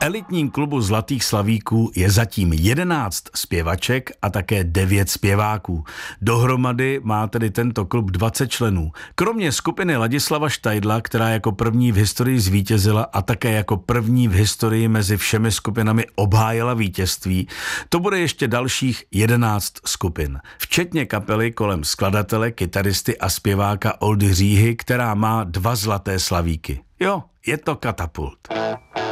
elitním klubu Zlatých slavíků je zatím 11 zpěvaček a také 9 zpěváků. Dohromady má tedy tento klub 20 členů. Kromě skupiny Ladislava Štajdla, která jako první v historii zvítězila a také jako první v historii mezi všemi skupinami obhájila vítězství, to bude ještě dalších 11 skupin. Včetně kapely kolem skladatele, kytaristy a zpěváka Oldy Říhy, která má 2 zlaté slavíky. Jo, je to Katapult.